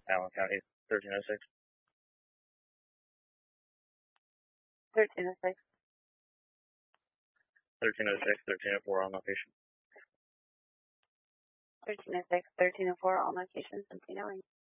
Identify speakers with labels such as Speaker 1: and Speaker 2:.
Speaker 1: Allen County, 1306.
Speaker 2: 1306.
Speaker 1: 1306, 1304 on location.
Speaker 2: 1306, 1304, all locations, 1508.